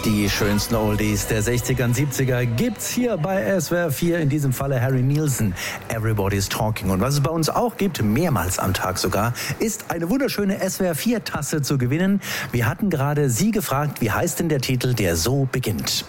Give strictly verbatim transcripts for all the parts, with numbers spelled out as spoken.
Die schönsten Oldies der sechziger und siebziger gibt's hier bei S W R vier, in diesem Falle Harry Nilsson, Everybody's Talking. Und was es bei uns auch gibt, mehrmals am Tag sogar, ist eine wunderschöne S W R vier Tasse zu gewinnen. Wir hatten gerade Sie gefragt, wie heißt denn der Titel, der so beginnt?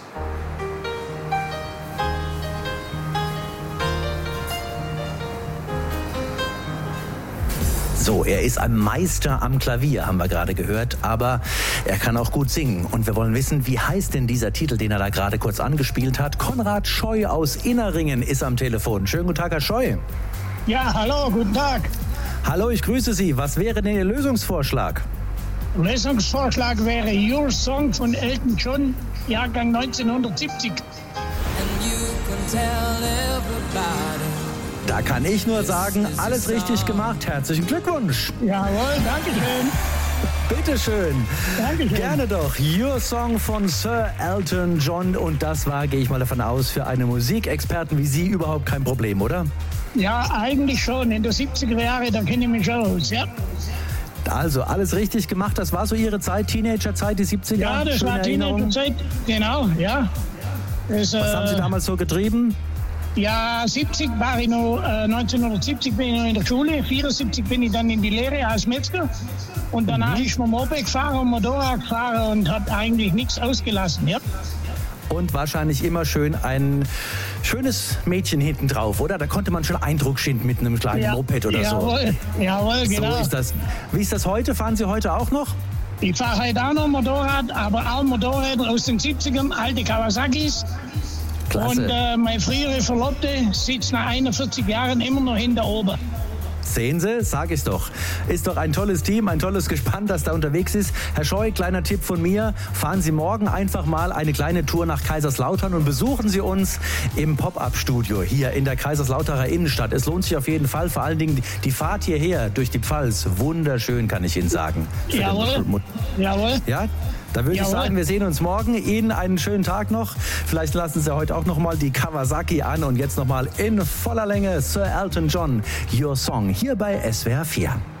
So, er ist ein Meister am Klavier, haben wir gerade gehört, aber er kann auch gut singen. Und wir wollen wissen, wie heißt denn dieser Titel, den er da gerade kurz angespielt hat? Konrad Scheu aus Inneringen ist am Telefon. Schönen guten Tag, Herr Scheu. Ja, hallo, guten Tag. Hallo, ich grüße Sie. Was wäre denn Ihr Lösungsvorschlag? Lösungsvorschlag wäre Your Song von Elton John, Jahrgang neunzehnhundertsiebzig. And you can tell everybody. Da kann ich nur sagen, alles richtig gemacht. Herzlichen Glückwunsch. Jawohl, danke schön. Bitteschön. Dankeschön. Gerne doch. Your Song von Sir Elton John. Und das war, gehe ich mal davon aus, für einen Musikexperten wie Sie überhaupt kein Problem, oder? Ja, eigentlich schon. In den siebziger Jahren, da kenne ich mich schon aus, ja. Also, alles richtig gemacht. Das war so Ihre Zeit, Teenagerzeit, die siebziger? Ja, das Schöne war Erinnerung. Teenagerzeit, genau, ja. Das, Was äh, haben Sie damals so getrieben? Ja, siebzig war ich noch, äh, neunzehnhundertsiebzig bin ich noch in der Schule, vierundsiebzig bin ich dann in die Lehre als Metzger und danach Mhm. ist man Moped gefahren und Motorrad gefahren und hat eigentlich nichts ausgelassen, ja. Und wahrscheinlich immer schön ein schönes Mädchen hinten drauf, oder? Da konnte man schon Eindruck schinden mit einem kleinen ja. Moped oder jawohl, so. Jawohl, genau. So ist das. Wie ist das heute? Fahren Sie heute auch noch? Ich fahre heute auch noch Motorrad, aber auch Motorräder aus den siebzigern, alte Kawasakis. Klasse. Und äh, meine frühere Verlobte sitzt nach einundvierzig Jahren immer noch hinter oben. Sehen Sie, sag ich's doch. Ist doch ein tolles Team, ein tolles Gespann, das da unterwegs ist. Herr Scheu, kleiner Tipp von mir. Fahren Sie morgen einfach mal eine kleine Tour nach Kaiserslautern und besuchen Sie uns im Pop-Up-Studio hier in der Kaiserslauterer Innenstadt. Es lohnt sich auf jeden Fall. Vor allen Dingen die Fahrt hierher durch die Pfalz. Wunderschön, kann ich Ihnen sagen. Jawohl, jawohl. Ja? Da würde ich Jawohl. sagen, wir sehen uns morgen. Ihnen einen schönen Tag noch. Vielleicht lassen Sie heute auch noch mal die Kawasaki an. Und jetzt noch mal in voller Länge Sir Elton John, Your Song, hier bei S W R vier.